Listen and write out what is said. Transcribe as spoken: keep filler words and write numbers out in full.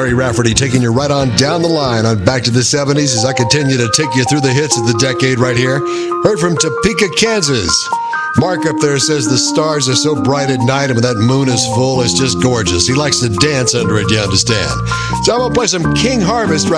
Barry Rafferty taking you right on down the line on Back to the seventies as I continue to take you through the hits of the decade right here. Heard from Topeka, Kansas. Mark up there says the stars are so bright at night and when that moon is full, it's just gorgeous. He likes to dance under it, you understand. So I'm going to play some King Harvest right